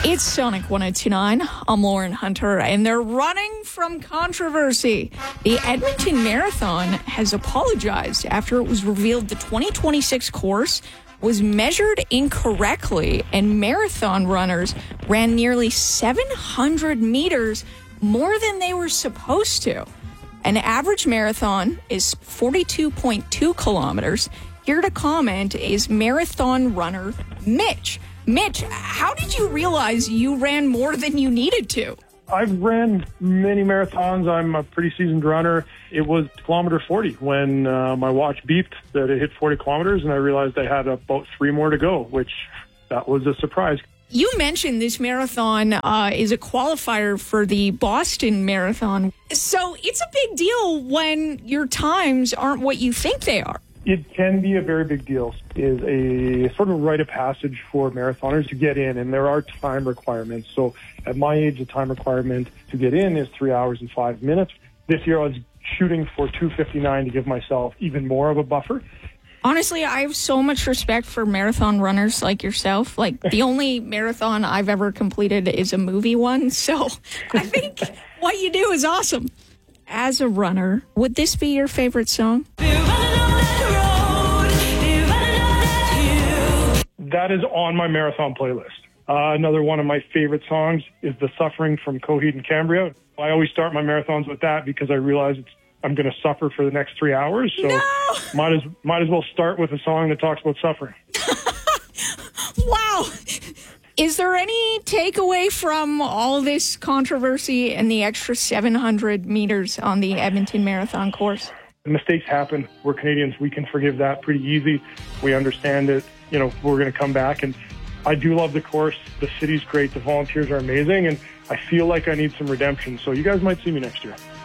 It's Sonic 1029. I'm Lauren Hunter, and they're running from controversy. The Edmonton Marathon has apologized after it was revealed the 2026 course was measured incorrectly, and marathon runners ran nearly 700 meters more than they were supposed to. An average marathon is 42.2 kilometers. Here to comment is marathon runner Mitch. Mitch, how did you realize you ran more than you needed to? I've ran many marathons. I'm a pretty seasoned runner. It was kilometer 40 when my watch beeped that it hit 40 kilometers, and I realized I had about 3 more to go, which that was a surprise. You mentioned this marathon is a qualifier for the Boston Marathon. So it's a big deal when your times aren't what you think they are. It can be a very big deal. It is a sort of rite of passage for marathoners to get in, and there are time requirements. So at my age, the time requirement to get in is 3 hours and 5 minutes. This year I was shooting for 2:59 to give myself even more of a buffer. Honestly, I have so much respect for marathon runners like yourself. Like, the only marathon I've ever completed is a movie one. So I think what you do is awesome. As a runner, would this be your favorite song? That is on my marathon playlist. Another one of my favorite songs is The Suffering from Coheed and Cambria. I always start my marathons with that because I realize I'm going to suffer for the next 3 hours. So might as well start with a song that talks about suffering. Wow. Is there any takeaway from all this controversy and the extra 700 meters on the Edmonton Marathon course? Mistakes happen. We're Canadians. We can forgive that pretty easy. We understand it. You know, we're going to come back. And I do love the course. The city's great. The volunteers are amazing. And I feel like I need some redemption. So you guys might see me next year.